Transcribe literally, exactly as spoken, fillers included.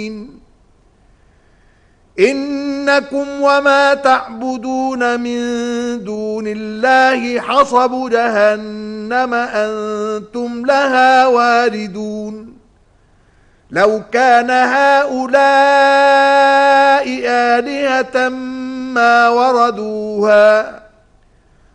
إنكم وما تعبدون من دون الله حصب جهنم أنتم لها واردون لو كان هؤلاء آلهة ما وردوها